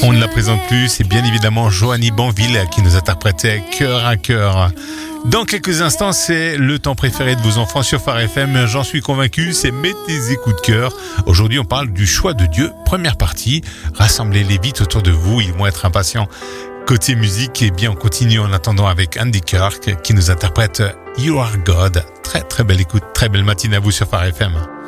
On ne la présente plus, c'est bien évidemment Joanie Banville qui nous interprétait Cœur à cœur. Dans quelques instants, c'est le temps préféré de vos enfants sur Phare FM. J'en suis convaincu, c'est Mettez coups de cœur. Aujourd'hui, on parle du choix de Dieu. Première partie, rassemblez-les vite autour de vous, ils vont être impatients. Côté musique, eh bien, on continue en attendant avec Andy Kirk qui nous interprète You Are God. Très très belle écoute, très belle matinée à vous sur Phare FM.